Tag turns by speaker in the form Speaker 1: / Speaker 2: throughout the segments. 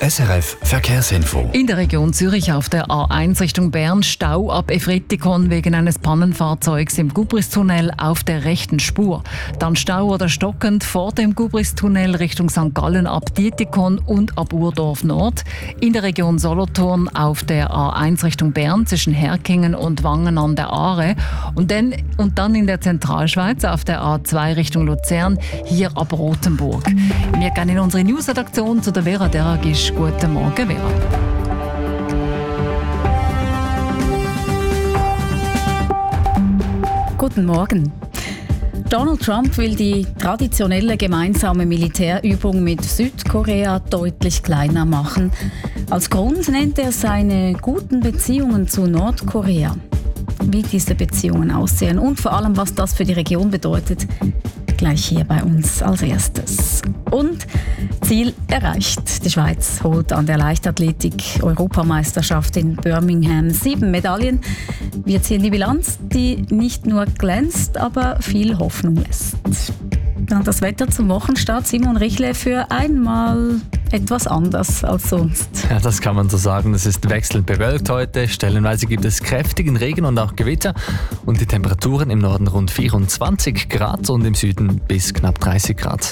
Speaker 1: SRF Verkehrsinfo.
Speaker 2: In der Region Zürich auf der A1 Richtung Bern Stau ab Efretikon wegen eines Pannenfahrzeugs im Gubristunnel auf der rechten Spur. Dann Stau oder stockend vor dem Gubristunnel Richtung St. Gallen ab Dietikon und ab Urdorf Nord. In der Region Solothurn auf der A1 Richtung Bern zwischen Herkingen und Wangen an der Aare. Und dann in der Zentralschweiz auf der A2 Richtung Luzern, hier ab Rothenburg. Wir gehen in unsere Newsredaktion zu der Vera Deragisch. Guten Morgen, Vera.
Speaker 3: Guten Morgen. Donald Trump will die traditionelle gemeinsame Militärübung mit Südkorea deutlich kleiner machen. Als Grund nennt er seine guten Beziehungen zu Nordkorea. Wie diese Beziehungen aussehen und vor allem, was das für die Region bedeutet, gleich hier bei uns als erstes. Und Ziel erreicht. Die Schweiz holt an der Leichtathletik-Europameisterschaft in Birmingham 7 Medaillen. Wir ziehen die Bilanz, die nicht nur glänzt, aber viel Hoffnung lässt. Und das Wetter zum Wochenstart, Simon Richle, für einmal etwas anders als sonst.
Speaker 4: Ja, das kann man so sagen. Es ist wechselnd bewölkt heute. Stellenweise gibt es kräftigen Regen und auch Gewitter. Und die Temperaturen im Norden rund 24 Grad und im Süden bis knapp 30 Grad.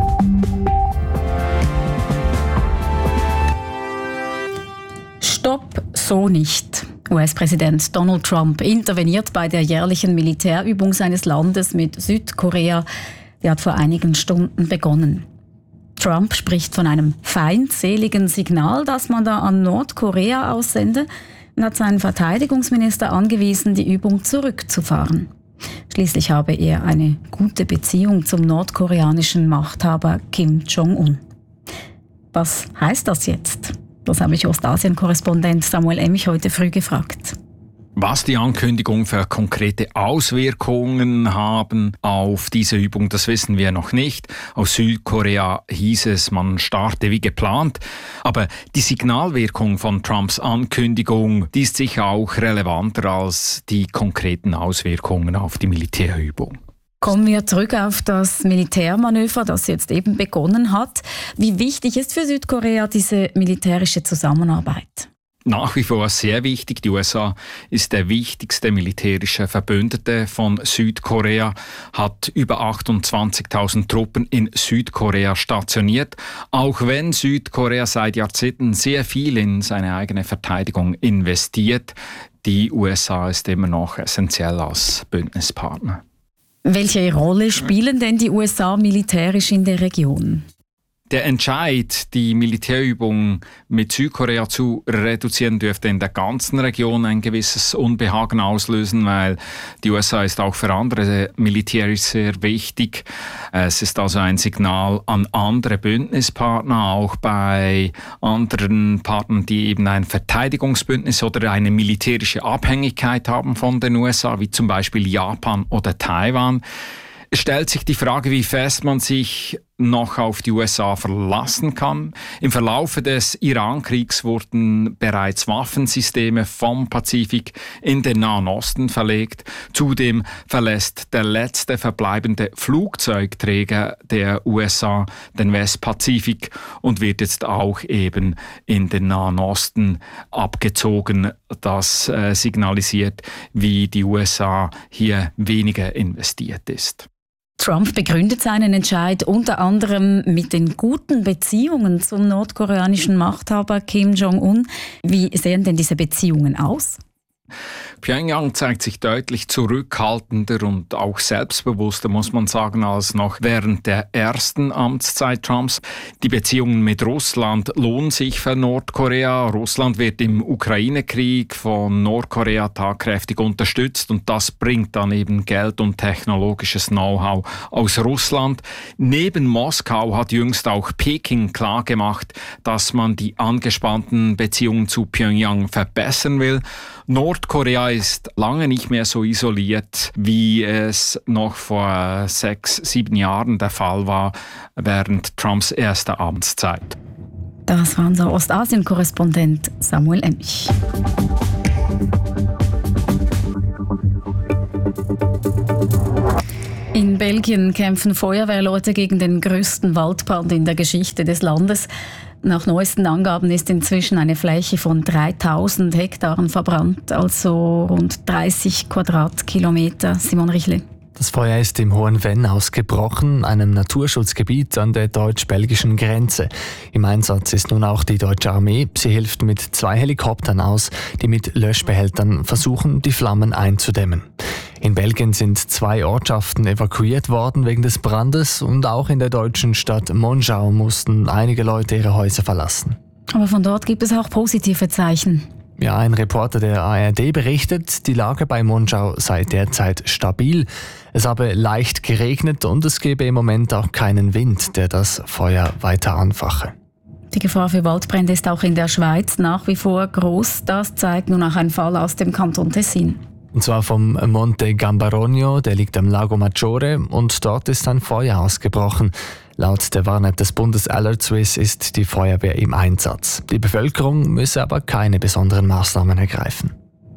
Speaker 3: Stopp, so nicht. US-Präsident Donald Trump interveniert bei der jährlichen Militärübung seines Landes mit Südkorea. Die hat vor einigen Stunden begonnen. Trump spricht von einem feindseligen Signal, das man da an Nordkorea aussende, und hat seinen Verteidigungsminister angewiesen, die Übung zurückzufahren. Schließlich habe er eine gute Beziehung zum nordkoreanischen Machthaber Kim Jong-un. Was heißt das jetzt? Das habe ich Ostasien-Korrespondent Samuel Emich heute früh gefragt.
Speaker 5: Was die Ankündigung für konkrete Auswirkungen haben auf diese Übung, das wissen wir noch nicht. Aus Südkorea hieß es, man starte wie geplant. Aber die Signalwirkung von Trumps Ankündigung, die ist sicher auch relevanter als die konkreten Auswirkungen auf die Militärübung.
Speaker 3: Kommen wir zurück auf das Militärmanöver, das jetzt eben begonnen hat. Wie wichtig ist für Südkorea diese militärische Zusammenarbeit?
Speaker 5: Nach wie vor sehr wichtig. Die USA ist der wichtigste militärische Verbündete von Südkorea, hat über 28.000 Truppen in Südkorea stationiert, auch wenn Südkorea seit Jahrzehnten sehr viel in seine eigene Verteidigung investiert. Die USA ist immer noch essentiell als Bündnispartner.
Speaker 3: Welche Rolle spielen denn die USA militärisch in der Region?
Speaker 5: Der Entscheid, die Militärübung mit Südkorea zu reduzieren, dürfte in der ganzen Region ein gewisses Unbehagen auslösen, weil die USA ist auch für andere militärisch sehr wichtig. Es ist also ein Signal an andere Bündnispartner, auch bei anderen Partnern, die eben ein Verteidigungsbündnis oder eine militärische Abhängigkeit haben von den USA, wie zum Beispiel Japan oder Taiwan. Es stellt sich die Frage, wie fest man sich noch auf die USA verlassen kann. Im Verlaufe des Iran-Kriegs wurden bereits Waffensysteme vom Pazifik in den Nahen Osten verlegt. Zudem verlässt der letzte verbleibende Flugzeugträger der USA den Westpazifik und wird jetzt auch eben in den Nahen Osten abgezogen. Das signalisiert, wie die USA hier weniger investiert ist.
Speaker 3: Trump begründet seinen Entscheid unter anderem mit den guten Beziehungen zum nordkoreanischen Machthaber Kim Jong-un. Wie sehen denn diese Beziehungen aus?
Speaker 5: Pyongyang zeigt sich deutlich zurückhaltender und auch selbstbewusster, muss man sagen, als noch während der ersten Amtszeit Trumps. Die Beziehungen mit Russland lohnen sich für Nordkorea. Russland wird im Ukraine-Krieg von Nordkorea tatkräftig unterstützt und das bringt dann eben Geld und technologisches Know-how aus Russland. Neben Moskau hat jüngst auch Peking klargemacht, dass man die angespannten Beziehungen zu Pyongyang verbessern will. Nordkorea ist lange nicht mehr so isoliert, wie es noch vor 6-7 Jahren der Fall war, während Trumps erster Amtszeit.
Speaker 3: Das war unser Ostasien-Korrespondent Samuel Emich. In Belgien kämpfen Feuerwehrleute gegen den größten Waldbrand in der Geschichte des Landes. Nach neuesten Angaben ist inzwischen eine Fläche von 3000 Hektaren verbrannt, also rund 30 Quadratkilometer. Simon Richle.
Speaker 4: Das Feuer ist im Hohen Venn ausgebrochen, einem Naturschutzgebiet an der deutsch-belgischen Grenze. Im Einsatz ist nun auch die deutsche Armee. Sie hilft mit 2 Helikoptern aus, die mit Löschbehältern versuchen, die Flammen einzudämmen. In Belgien sind 2 Ortschaften evakuiert worden wegen des Brandes und auch in der deutschen Stadt Monschau mussten einige Leute ihre Häuser verlassen.
Speaker 3: Aber von dort gibt es auch positive Zeichen.
Speaker 4: Ja, ein Reporter der ARD berichtet, die Lage bei Monschau sei derzeit stabil. Es habe leicht geregnet und es gebe im Moment auch keinen Wind, der das Feuer weiter anfache.
Speaker 3: Die Gefahr für Waldbrände ist auch in der Schweiz nach wie vor groß. Das zeigt nun auch ein Fall aus dem Kanton Tessin.
Speaker 4: Und zwar vom Monte Gambarogno, der liegt am Lago Maggiore und dort ist ein Feuer ausgebrochen. Laut der Warn-App des Bundes Alert Swiss ist die Feuerwehr im Einsatz. Die Bevölkerung müsse aber keine besonderen Maßnahmen ergreifen.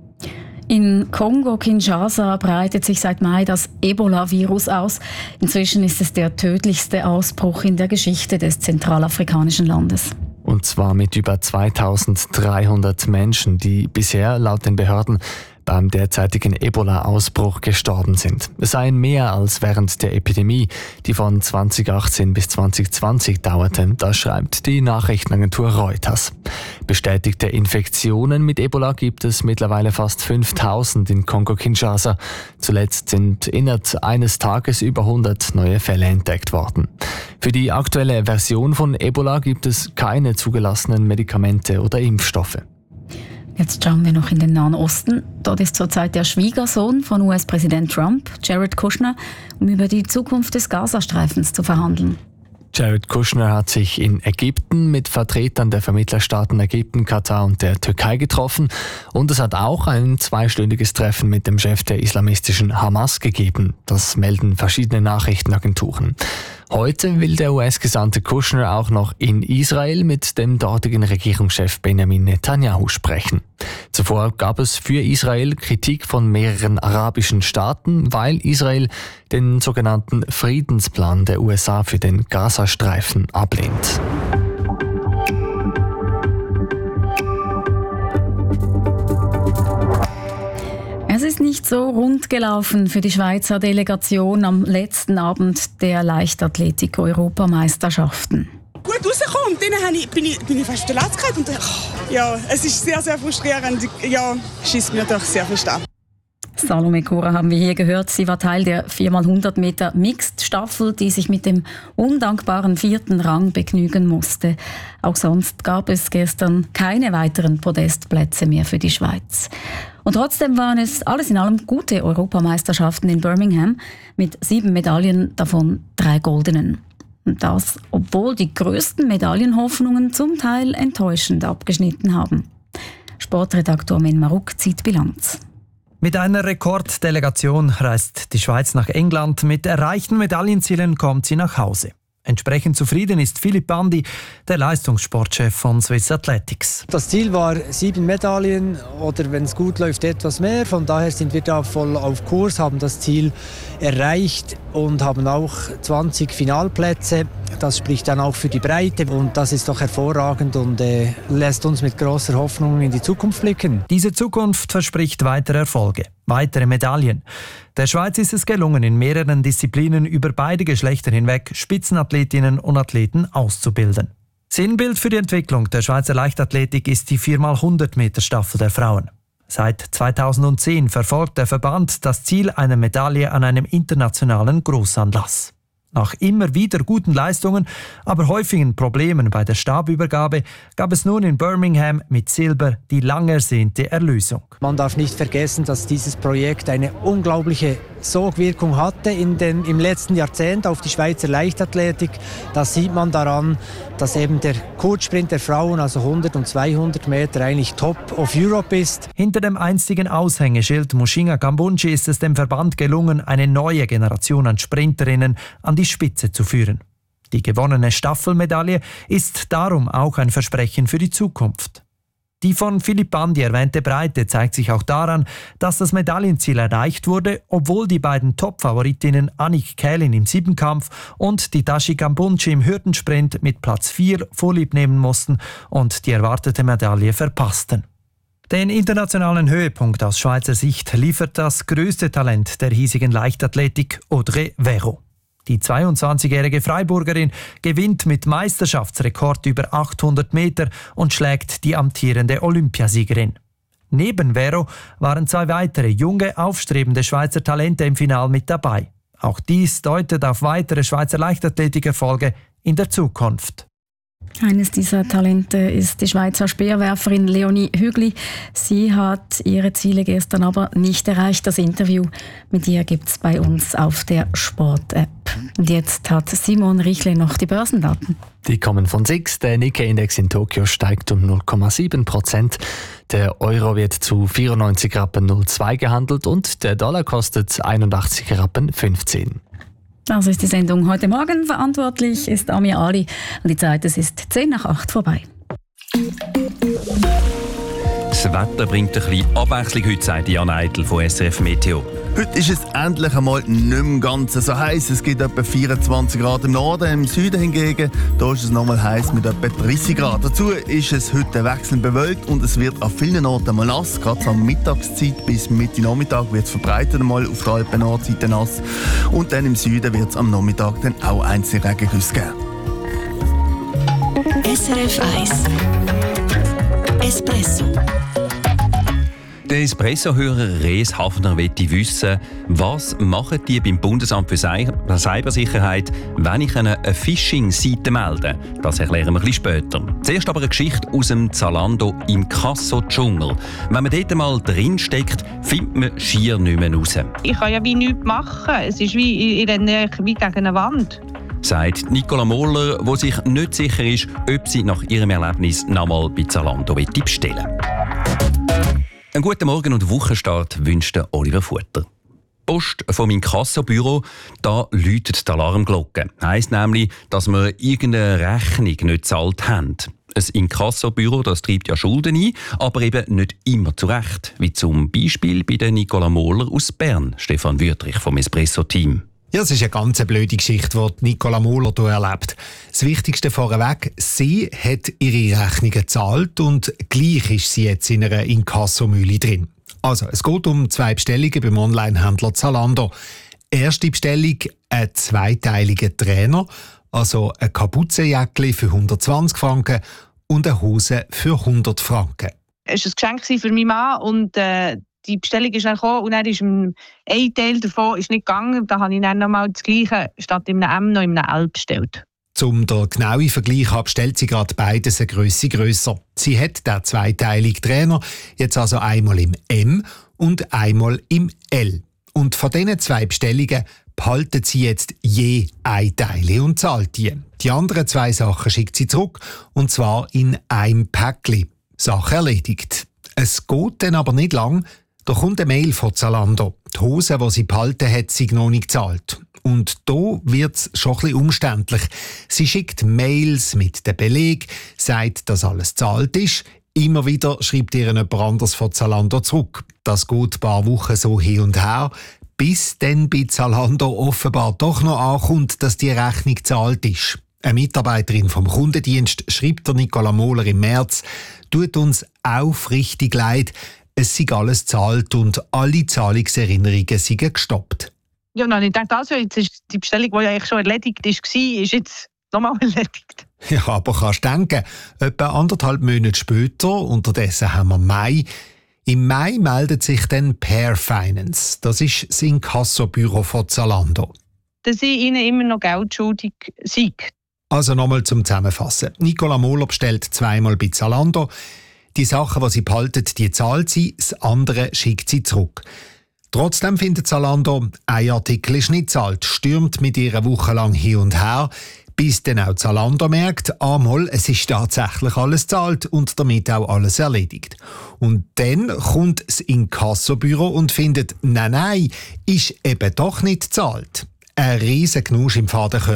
Speaker 3: In Kongo-Kinshasa breitet sich seit Mai das Ebola-Virus aus. Inzwischen ist es der tödlichste Ausbruch in der Geschichte des zentralafrikanischen Landes.
Speaker 4: Und zwar mit über 2300 Menschen, die bisher laut den Behörden beim derzeitigen Ebola-Ausbruch gestorben sind. Es seien mehr als während der Epidemie, die von 2018 bis 2020 dauerte. Das schreibt die Nachrichtenagentur Reuters. Bestätigte Infektionen mit Ebola gibt es mittlerweile fast 5000 in Kongo-Kinshasa. Zuletzt sind innerhalb eines Tages über 100 neue Fälle entdeckt worden. Für die aktuelle Version von Ebola gibt es keine zugelassenen Medikamente oder Impfstoffe.
Speaker 3: Jetzt schauen wir noch in den Nahen Osten. Dort ist zurzeit der Schwiegersohn von US-Präsident Trump, Jared Kushner, um über die Zukunft des Gazastreifens zu verhandeln.
Speaker 4: Jared Kushner hat sich in Ägypten mit Vertretern der Vermittlerstaaten Ägypten, Katar und der Türkei getroffen. Und es hat auch ein 2-stündiges Treffen mit dem Chef der islamistischen Hamas gegeben. Das melden verschiedene Nachrichtenagenturen. Heute will der US-Gesandte Kushner auch noch in Israel mit dem dortigen Regierungschef Benjamin Netanyahu sprechen. Zuvor gab es für Israel Kritik von mehreren arabischen Staaten, weil Israel den sogenannten Friedensplan der USA für den Gazastreifen ablehnt.
Speaker 3: Es ist nicht so rund gelaufen für die Schweizer Delegation am letzten Abend der Leichtathletik-Europameisterschaften.
Speaker 6: Gut rausgekommen, dann bin ich fast der Letzte und ja, es ist sehr, sehr frustrierend. Ja, schießt mir doch sehr viel ab.
Speaker 3: Salome Kura haben wir hier gehört. Sie war Teil der 4x100 Meter Mixed-Staffel, die sich mit dem undankbaren 4. Rang begnügen musste. Auch sonst gab es gestern keine weiteren Podestplätze mehr für die Schweiz. Und trotzdem waren es alles in allem gute Europameisterschaften in Birmingham mit 7 Medaillen, davon 3 goldenen. Und das, obwohl die größten Medaillenhoffnungen zum Teil enttäuschend abgeschnitten haben. Sportredaktor Men Maruk zieht Bilanz.
Speaker 7: Mit einer Rekorddelegation reist die Schweiz nach England. Mit erreichten Medaillenzielen kommt sie nach Hause. Entsprechend zufrieden ist Philipp Bandi, der Leistungssportchef von Swiss Athletics.
Speaker 8: Das Ziel war 7 Medaillen oder wenn es gut läuft etwas mehr. Von daher sind wir da voll auf Kurs, haben das Ziel erreicht und haben auch 20 Finalplätze. Das spricht dann auch für die Breite und das ist doch hervorragend und lässt uns mit großer Hoffnung in die Zukunft blicken.
Speaker 7: Diese Zukunft verspricht weitere Erfolge, weitere Medaillen. Der Schweiz ist es gelungen, in mehreren Disziplinen über beide Geschlechter hinweg Spitzenathletinnen und Athleten auszubilden. Sinnbild für die Entwicklung der Schweizer Leichtathletik ist die 4x100 Meter Staffel der Frauen. Seit 2010 verfolgt der Verband das Ziel einer Medaille an einem internationalen Großanlass. Nach immer wieder guten Leistungen, aber häufigen Problemen bei der Stabübergabe gab es nun in Birmingham mit Silber die lang ersehnte Erlösung.
Speaker 8: Man darf nicht vergessen, dass dieses Projekt eine unglaubliche Sogwirkung hatte im letzten Jahrzehnt auf die Schweizer Leichtathletik. Das sieht man daran, dass eben der Kurzsprint der Frauen, also 100 und 200 Meter, eigentlich Top of Europe ist.
Speaker 7: Hinter dem einstigen Aushängeschild Mushinga Kambunji ist es dem Verband gelungen, eine neue Generation an Sprinterinnen an die Spitze zu führen. Die gewonnene Staffelmedaille ist darum auch ein Versprechen für die Zukunft. Die von Philipp Bandi erwähnte Breite zeigt sich auch daran, dass das Medaillenziel erreicht wurde, obwohl die beiden Top-Favoritinnen Annick Kählin im Siebenkampf und die Tashi Kambunchi im Hürdensprint mit Platz 4 Vorlieb nehmen mussten und die erwartete Medaille verpassten. Den internationalen Höhepunkt aus Schweizer Sicht liefert das größte Talent der hiesigen Leichtathletik, Audrey Verreau. Die 22-jährige Freiburgerin gewinnt mit Meisterschaftsrekord über 800 Meter und schlägt die amtierende Olympiasiegerin. Neben Verreau waren 2 weitere junge, aufstrebende Schweizer Talente im Finale mit dabei. Auch dies deutet auf weitere Schweizer Leichtathletikerfolge in der Zukunft.
Speaker 3: Eines dieser Talente ist die Schweizer Speerwerferin Leonie Hügli. Sie hat ihre Ziele gestern aber nicht erreicht. Das Interview mit ihr gibt es bei uns auf der Sport-App. Und jetzt hat Simon Richle noch die Börsendaten.
Speaker 4: Die kommen von SIX. Der Nikkei-Index in Tokio steigt um 0,7%. Der Euro wird zu 94,02 Rappen gehandelt und der Dollar kostet 81,15 Rappen.
Speaker 3: Das ist die Sendung heute Morgen. Verantwortlich ist Amir Ali. Und die Zeit, es ist 7:10 vorbei.
Speaker 9: Das Wetter bringt ein bisschen Abwechslung heute, sagt Jan Eitel von SRF Meteo.
Speaker 10: Heute ist es endlich einmal nicht mehr ganz so heiß. Es gibt etwa 24 Grad im Norden, im Süden hingegen da ist es nochmal heiß mit etwa 30 Grad. Dazu ist es heute wechselnd bewölkt und es wird an vielen Orten mal nass. Gerade zur Mittagszeit bis Mitte Nachmittag wird es verbreitet einmal auf der Alpen-Nordseite nass. Und dann im Süden wird es am Nachmittag dann auch einzelne Regengüsse geben.
Speaker 1: SRF 1 Espresso.
Speaker 9: Der Espresso-Hörer Rees Hafner möchte wissen, was machen die beim Bundesamt für Cybersicherheit, wenn ich eine Phishing-Seite melde. Das erklären wir ein bisschen später. Zuerst aber eine Geschichte aus dem Zalando Inkasso-Dschungel. Wenn man dort mal drinsteckt, findet man schier nicht mehr raus.
Speaker 11: Ich kann ja wie nichts machen. Es ist wie, ich renne wie gegen eine Wand.
Speaker 9: Sagt Nicola Mohler, die sich nicht sicher ist, ob sie nach ihrem Erlebnis nochmal bei Zalando bestellen will. Einen guten Morgen und Wochenstart wünscht Oliver Futter. Post vom Inkassobüro, da läutet die Alarmglocke. Heisst nämlich, dass wir irgendeine Rechnung nicht gezahlt haben. Ein Inkassobüro, das treibt ja Schulden ein, aber eben nicht immer zurecht. Wie zum Beispiel bei der Nicola Mohler aus Bern, Stefan Wüthrich vom Espresso-Team.
Speaker 12: Ja, es ist eine ganz blöde Geschichte, die Nicola Mohler hier erlebt. Das Wichtigste vorweg, sie hat ihre Rechnungen gezahlt und gleich ist sie jetzt in einer Inkassomühle drin. Also, es geht um 2 Bestellungen beim Onlinehändler Zalando. Erste Bestellung, ein 2-teiliger Trainer, also ein Kapuzenjäckli für 120 Franken und eine Hose für 100 Franken.
Speaker 11: Es war ein Geschenk für meinen Mann und die Bestellung ist dann gekommen und dann ist ein Teil davon ist nicht gegangen. Da habe ich dann nochmal das Gleiche statt in einem M noch in einem L bestellt.
Speaker 12: Zum den genauen Vergleich ab stellt sie gerade beides eine Grösse grösser. Sie hat den 2-teiligen Trainer jetzt also einmal im M und einmal im L. Und von diesen 2 Bestellungen behalten sie jetzt je ein Teil und zahlt die. Die anderen 2 Sachen schickt sie zurück und zwar in einem Päckchen. Sache erledigt. Es geht dann aber nicht lang. Da kommt eine Mail von Zalando. Die Hose, die sie behalten hat, sind noch nicht gezahlt. Und da wird es schon ein bisschen umständlich. Sie schickt Mails mit dem Beleg, sagt, dass alles gezahlt ist. Immer wieder schreibt ihr jemand anderes von Zalando zurück. Das geht ein paar Wochen so hin und her, bis dann bei Zalando offenbar doch noch ankommt, dass die Rechnung gezahlt ist. Eine Mitarbeiterin vom Kundendienst schreibt der Nicola Mohler im März, tut uns aufrichtig leid, es sei alles gezahlt und alle Zahlungserinnerungen seien gestoppt.
Speaker 11: Ja, dann habe ich gedacht, also, jetzt ist die Bestellung, die ja eigentlich schon erledigt war, ist jetzt nochmal erledigt.
Speaker 12: Ja, aber kannst denken, etwa 1,5 Monate später, unterdessen haben wir Mai. Im Mai meldet sich dann Pair Finance. Das ist das Inkassobüro von Zalando.
Speaker 11: Dass ich ihnen immer noch Geld schuldig sei.
Speaker 12: Also nochmal zum Zusammenfassen. Nicola Mohler bestellt 2-mal bei Zalando. Die Sachen, die sie behalten, die zahlt sie, das andere schickt sie zurück. Trotzdem findet Zalando, ein Artikel ist nicht gezahlt, stürmt mit ihr wochenlang hin und her, bis dann auch Zalando merkt, einmal, es ist tatsächlich alles gezahlt und damit auch alles erledigt. Und dann kommt das Inkassobüro und findet, nein, ist eben doch nicht gezahlt. Ein riesen Knusch im Fadenkörbli.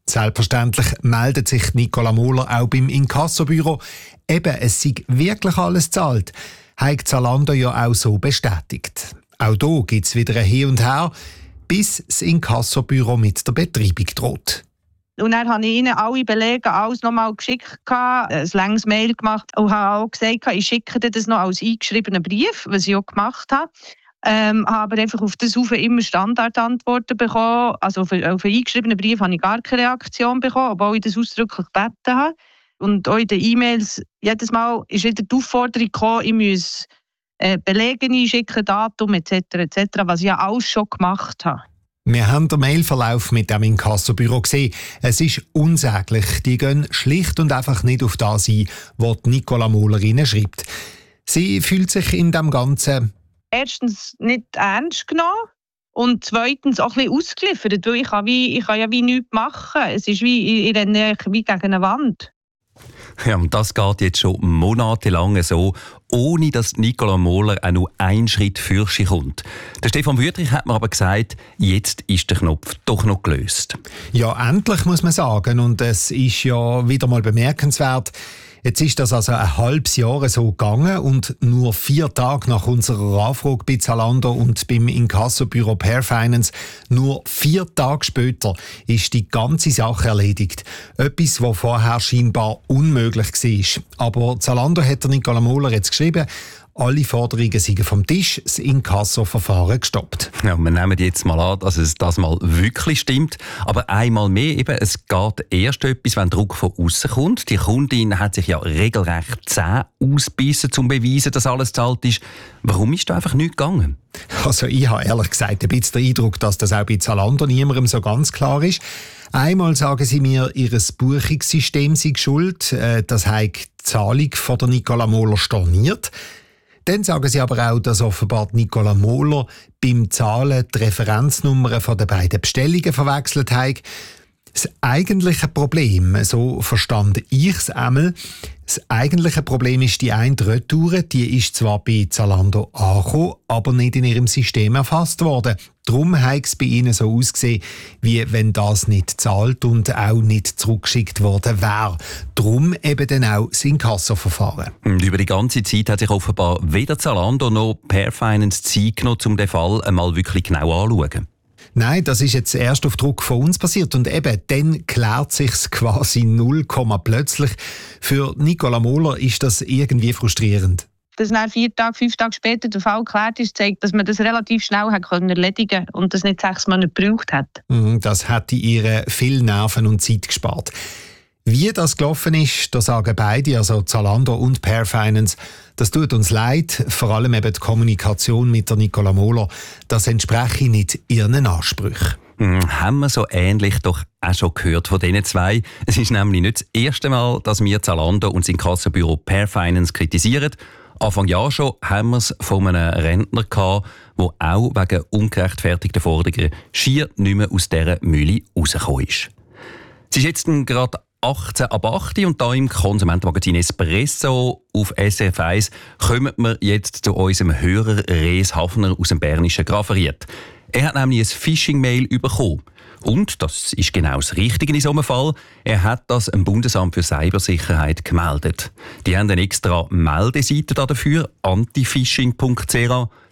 Speaker 12: Selbstverständlich meldet sich Nicola Mohler auch beim Inkassobüro. Eben, es sei wirklich alles gezahlt. Hat Zalando ja auch so bestätigt. Auch hier gibt es wieder ein Hin und Her, bis das Inkassobüro mit der Betreibung droht.
Speaker 11: Und dann habe ich ihnen alle Belege alles nochmal geschickt, ein langes Mail gemacht und habe auch gesagt, ich schicke dir das noch als eingeschriebenen Brief, was ich auch gemacht habe. Habe aber einfach auf das immer Standardantworten bekommen. Also auf einen eingeschriebenen Brief habe ich gar keine Reaktion bekommen, obwohl ich das ausdrücklich gebeten habe. Und auch in den E-Mails, jedes Mal ist wieder die Aufforderung gekommen, ich muss Belege einschicken, Datum etc., was ich ja alles schon gemacht habe.
Speaker 12: Wir haben den Mailverlauf mit dem Inkassobüro gesehen. Es ist unsäglich. Die gehen schlicht und einfach nicht auf das ein, was Nicola Mohler ihnen schreibt. Sie fühlt sich in dem Ganzen
Speaker 11: erstens nicht ernst genommen und zweitens auch ein bisschen ausgeliefert, weil ich kann ja wie nichts machen. Es ist wie, ich renne wie gegen eine Wand.
Speaker 9: Ja, und das geht jetzt schon monatelang so, ohne dass Nicola Mohler auch nur einen Schritt für sich kommt. Der Stefan Wüthrich hat mir aber gesagt, jetzt ist der Knopf doch noch gelöst.
Speaker 12: Ja, endlich muss man sagen. Und es ist ja wieder mal bemerkenswert. Jetzt ist das also ein halbes Jahr so gegangen und nur 4 Tage nach unserer Anfrage bei Zalando und beim Inkassobüro Pair Finance, nur 4 Tage später, ist die ganze Sache erledigt. Etwas, was vorher scheinbar unmöglich war. Aber Zalando hat Nicola Mohler jetzt geschrieben, alle Forderungen sind vom Tisch, das Inkassoverfahren gestoppt.
Speaker 9: Ja, wir nehmen jetzt mal an, dass es das mal wirklich stimmt. Aber einmal mehr, eben, es geht erst etwas, wenn Druck von außen kommt. Die Kundin hat sich ja regelrecht Zähne ausgebissen, um zu beweisen, dass alles zahlt ist. Warum ist da einfach nichts gegangen?
Speaker 12: Also ich habe ehrlich gesagt ein bisschen den Eindruck, dass das auch bei Zalando niemandem so ganz klar ist. Einmal sagen sie mir, ihr Buchungssystem sei schuld, das hat die Zahlung von der Nicola Mohler storniert. Dann sagen sie aber auch, dass offenbar Nicola Mohler beim Zahlen die Referenznummern von den beiden Bestellungen verwechselt hat. Das eigentliche Problem, so verstand ich es einmal, das eigentliche Problem ist die eine Retour, die ist zwar bei Zalando angekommen, aber nicht in ihrem System erfasst worden. Darum hat es bei ihnen so ausgesehen, wie wenn das nicht zahlt und auch nicht zurückgeschickt worden wäre. Darum eben dann auch das Inkassoverfahren.
Speaker 9: Und über die ganze Zeit hat sich offenbar weder Zalando noch Pair Finance Zeit genommen, um den Fall einmal wirklich genau anzuschauen.
Speaker 12: Nein, das ist jetzt erst auf Druck von uns passiert und eben dann klärt sich's quasi 0, plötzlich. Für Nicola Mohler ist das irgendwie frustrierend.
Speaker 11: Dass dann 5 Tage später der Fall geklärt ist, zeigt, dass man das relativ schnell erledigen konnte und das nicht 6 Monate gebraucht hat.
Speaker 12: Das hätte ihr viel Nerven und Zeit gespart. Wie das gelaufen ist, da sagen beide, also Zalando und Pair Finance, das tut uns leid, vor allem eben die Kommunikation mit der Nicola Mohler, das entspreche nicht ihren Ansprüchen.
Speaker 9: Haben wir so ähnlich doch auch schon gehört von diesen zwei. Es ist nämlich nicht das erste Mal, dass wir Zalando und das Inkassobüro Pair Finance kritisieren. Anfang Jahr schon haben wir es von einem Rentner gehabt, der auch wegen ungerechtfertigter Forderungen schier nicht mehr aus dieser Mühle rausgekommen ist. Es ist jetzt gerade 18 ab 8 und da im Konsumentenmagazin Espresso auf SRF 1 kommen wir jetzt zu unserem Hörer Res Hafner aus dem bernischen Grafenried. Er hat nämlich ein Phishing-Mail bekommen. Und, das ist genau das Richtige in so einem Fall, er hat das dem Bundesamt für Cybersicherheit gemeldet. Die haben eine extra Meldeseite dafür, antifishing.ch.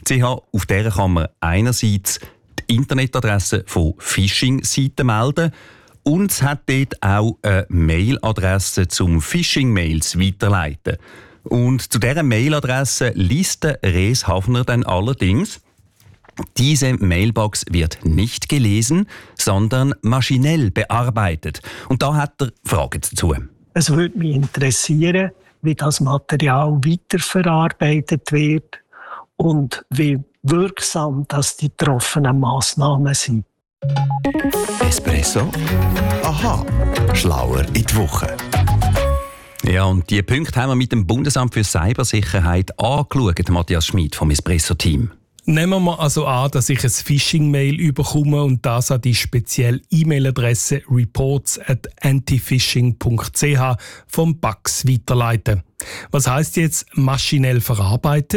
Speaker 9: Auf der kann man einerseits die Internetadresse von Phishing-Seiten melden, und es hat dort auch eine Mailadresse zum Phishing-Mails weiterleiten. Und zu dieser Mailadresse liest Res Hafner dann allerdings: Diese Mailbox wird nicht gelesen, sondern maschinell bearbeitet. Und da hat er Fragen dazu.
Speaker 13: Es würde mich interessieren, wie das Material weiterverarbeitet wird und wie wirksam das die getroffenen Massnahmen sind.
Speaker 1: Espresso? Aha, schlauer in die Woche.
Speaker 9: Ja, und diese Punkte haben wir mit dem Bundesamt für Cybersicherheit angeschaut, Matthias Schmid vom Espresso-Team.
Speaker 14: Nehmen wir also an, dass ich ein Phishing-Mail bekomme und das an die spezielle E-Mail-Adresse reports@antifishing.ch vom BAX weiterleite. Was heisst jetzt maschinell verarbeitet?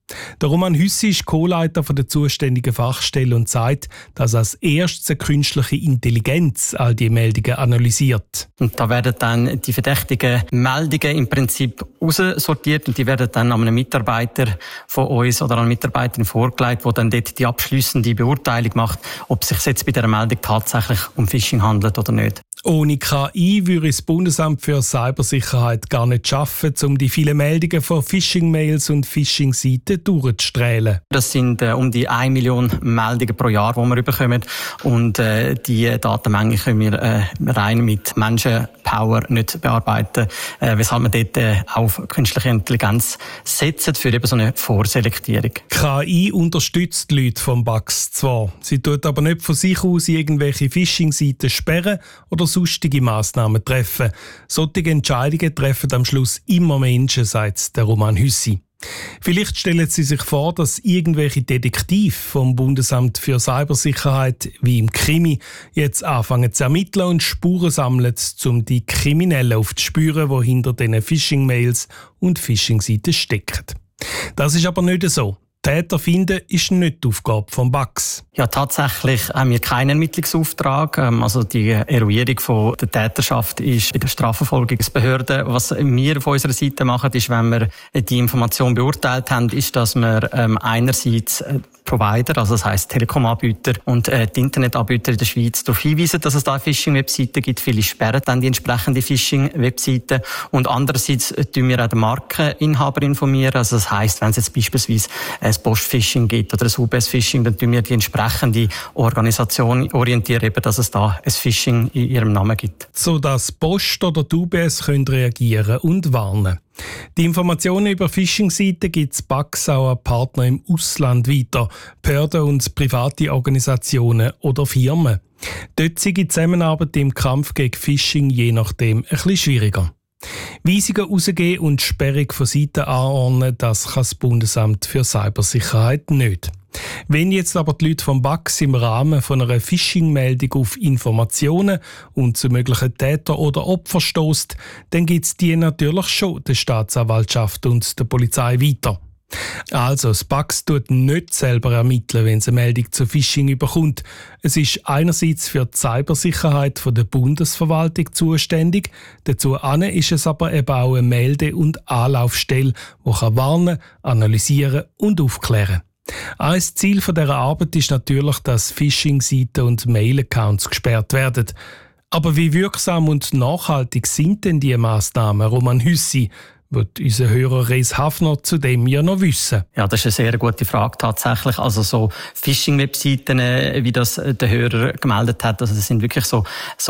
Speaker 14: Der Roman Hüssi ist Co-Leiter der zuständigen Fachstelle und sagt, dass als erstes eine künstliche Intelligenz all die Meldungen analysiert.
Speaker 15: Und da werden dann die verdächtigen Meldungen im Prinzip aussortiert und die werden dann an einen Mitarbeiter von uns oder an eine Mitarbeiterin vorgelegt, die dann dort die abschliessende Beurteilung macht, ob es sich jetzt bei dieser Meldung tatsächlich um Phishing handelt oder nicht.
Speaker 14: Ohne KI würde das Bundesamt für Cybersicherheit gar nicht schaffen, um die vielen Meldungen von Phishing-Mails und Phishing-Seiten durchzustrählen.
Speaker 15: Das sind um die 1 Million Meldungen pro Jahr, die wir bekommen. Und die Datenmenge können wir rein mit Menschenpower nicht bearbeiten, weshalb wir dort auf künstliche Intelligenz setzen für eben so eine Vorselektierung.
Speaker 14: KI unterstützt die Leute vom BAKS zwar. Sie tut aber nicht von sich aus irgendwelche Phishing-Seiten sperren oder sonstige Massnahmen treffen. Solche Entscheidungen treffen am Schluss immer Menschen, sagt der Roman Hüssi. Vielleicht stellen Sie sich vor, dass irgendwelche Detektive vom Bundesamt für Cybersicherheit wie im Krimi jetzt anfangen zu ermitteln und Spuren sammeln, um die Kriminellen aufzuspüren, die hinter diesen Phishing-Mails und Phishing-Seiten stecken. Das ist aber nicht so. Täter finden ist nicht die Aufgabe vom BAKS.
Speaker 15: Ja, tatsächlich haben wir keinen Ermittlungsauftrag. Also die Eruierung von der Täterschaft ist bei der Strafverfolgungsbehörde. Was wir von unserer Seite machen, ist, wenn wir die Information beurteilt haben, ist, dass wir einerseits Provider, also das heisst Telekom-Anbieter und die Internetanbieter in der Schweiz darauf hinweisen, dass es da Phishing-Webseiten gibt. Viele sperren dann die entsprechende Phishing-Webseiten. Und andererseits tun wir auch den Markeninhaber informieren. Also das heisst, wenn es jetzt beispielsweise ein Post-Phishing gibt oder ein UBS-Phishing, dann tun wir die entsprechende Organisation orientieren, dass es da ein Phishing in ihrem Namen gibt.
Speaker 14: Sodass Post oder die UBS können reagieren und warnen. Die Informationen über Phishing-Seiten gibt das BAKS auch an Partner im Ausland weiter, Behörden und private Organisationen oder Firmen. Dort sei die Zusammenarbeit im Kampf gegen Phishing je nachdem ein bisschen schwieriger. Weisungen rausgeben und Sperrung von Seiten anordnen, das kann das Bundesamt für Cybersicherheit nicht. Wenn jetzt aber die Leute vom BAKS im Rahmen von einer Phishing-Meldung auf Informationen und zu möglichen Täter oder Opfern stößt, dann gibt es die natürlich schon der Staatsanwaltschaft und der Polizei weiter. Also, das BAKS tut nicht selber ermitteln, wenn es eine Meldung zu Phishing überkommt. Es ist einerseits für die Cybersicherheit von der Bundesverwaltung zuständig, dazu ist es aber eben auch eine Melde- und Anlaufstelle, die warnen, analysieren und aufklären kann. Ein Ziel dieser Arbeit ist natürlich, dass Phishing-Seiten und Mail-Accounts gesperrt werden. Aber wie wirksam und nachhaltig sind denn diese Massnahmen, Roman Hüssi? Wird unser Hörer Reis Hafner zu dem ja noch wissen?
Speaker 15: Ja, das ist eine sehr gute Frage tatsächlich. Also so Phishing-Webseiten, wie das der Hörer gemeldet hat, also das sind wirklich so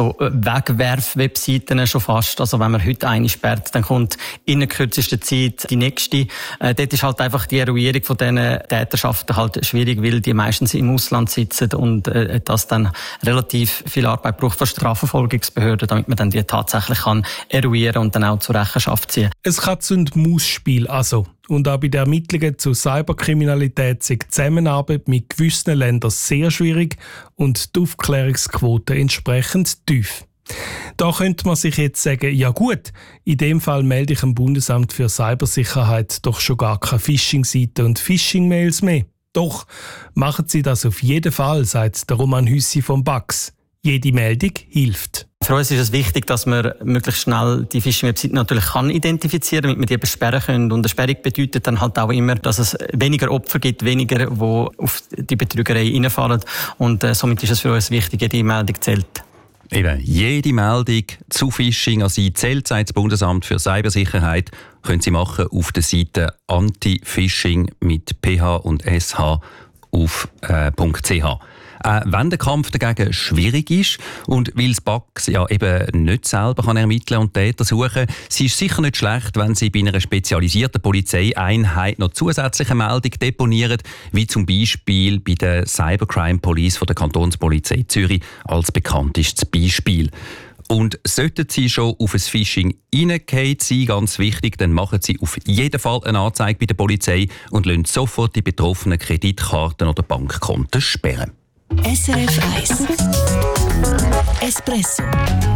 Speaker 15: Wegwerf-Webseiten schon fast. Also wenn man heute eine sperrt, dann kommt in der kürzesten Zeit die nächste. Dort ist halt einfach die Eruierung von diesen Täterschaften halt schwierig, weil die meistens im Ausland sitzen und das dann relativ viel Arbeit braucht von Strafverfolgungsbehörden, damit man dann die tatsächlich kann eruieren und dann auch zur Rechenschaft ziehen.
Speaker 14: Katz- und Maus-Spiel also. Und auch bei den Ermittlungen zu Cyberkriminalität ist die Zusammenarbeit mit gewissen Ländern sehr schwierig und die Aufklärungsquote entsprechend tief. Da könnte man sich jetzt sagen, ja gut, in dem Fall melde ich dem Bundesamt für Cybersicherheit doch schon gar keine Phishing-Seiten und Phishing-Mails mehr. Doch, machen Sie das auf jeden Fall, sagt der Roman Hüssi vom BAKS. Jede Meldung hilft.
Speaker 15: Für uns ist es wichtig, dass man möglichst schnell die Phishing-Webseiten natürlich sperren kann, damit wir die eben sperren können. Und eine Sperrung bedeutet dann halt auch immer, dass es weniger Opfer gibt, weniger, die auf die Betrügerei reinfallen. Und somit ist es für uns wichtig, jede Meldung zählt.
Speaker 9: Eben, jede Meldung zu Phishing an Sie zählt, sagt das Bundesamt für Cybersicherheit. Können Sie machen auf der Seite anti-phishing mit ph und sh auf .ch. Wenn der Kampf dagegen schwierig ist und weil das BAKS ja eben nicht selber ermitteln und Täter suchen, es ist sicher nicht schlecht, wenn Sie bei einer spezialisierten Polizeieinheit noch zusätzliche Meldungen deponieren, wie zum Beispiel bei der Cybercrime Police von der Kantonspolizei Zürich als bekanntestes Beispiel. Und sollten Sie schon auf ein Phishing reingefallen sein, ganz wichtig, dann machen Sie auf jeden Fall eine Anzeige bei der Polizei und lassen sofort die betroffenen Kreditkarten oder Bankkonten sperren.
Speaker 16: SRF 1 Espresso